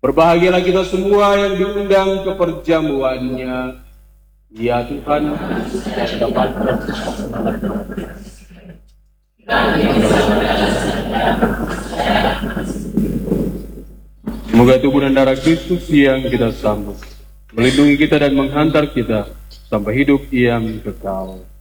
Berbahagialah kita semua yang diundang ke perjamuannya. Ya Tuhan, dapat semoga tubuh dan darah Kristus yang kita sambut melindungi kita dan menghantar kita sampai hidup yang kekal.